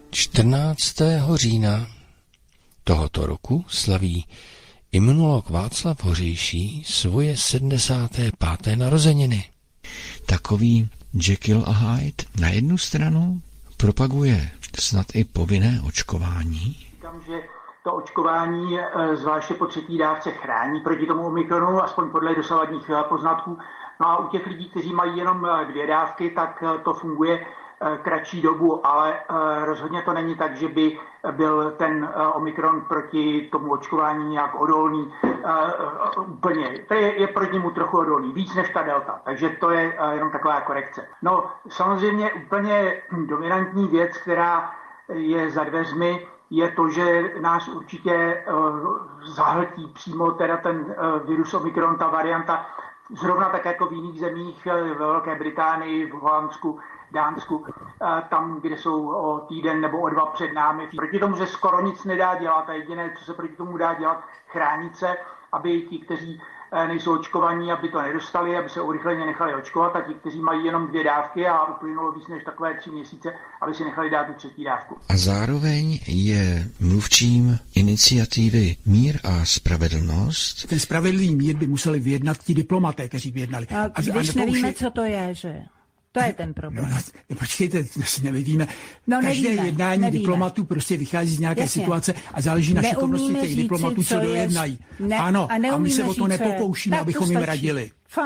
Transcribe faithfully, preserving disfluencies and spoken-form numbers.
čtrnáctého října tohoto roku slaví imunolog Václav Hořejší svoje sedmdesáté páté narozeniny. Takový Jekyll a Hyde na jednu stranu propaguje snad i povinné očkování. Říkám, že to očkování, zvláště po třetí dávce, chrání proti tomu omikronu, aspoň podle dosavadních poznatků. No a u těch lidí, kteří mají jenom dvě dávky, tak to funguje kratší dobu, ale rozhodně to není tak, že by byl ten omikron proti tomu očkování nějak odolný úplně. To je, je proti němu trochu odolný, víc než ta delta, takže to je jenom taková korekce. No samozřejmě úplně dominantní věc, která je za dveřmi, je to, že nás určitě zahltí přímo teda ten virus omikron, ta varianta, zrovna tak jako v jiných zemích, ve Velké Británii, v Holandsku, Dánsku, tam, kde jsou o týden nebo o dva před námi. Proti tomu se skoro nic nedá dělat a jediné, co se proti tomu dá dělat, chránit se, aby ti, kteří nejsou očkovaní, aby to nedostali, aby se urychleně nechali očkovat, a ti, kteří mají jenom dvě dávky a uplynulo víc než takové tři měsíce, aby si nechali dát tu třetí dávku. A zároveň je mluvčím iniciativy Mír a spravedlnost. Ten spravedlivý mír by museli vyjednat ti diplomaté, kteří vyjednali. A, a když a nevíme, co to je, že? To je ten problém. No, počkejte, to si nevíme. No, Každé nevíme, jednání nevíme. diplomatů prostě vychází z nějaké Jasně. situace a záleží na šikovnosti těch diplomatů, co dojednají. Ne, ano, a, a my se o to nepokoušíme, abychom jim radili.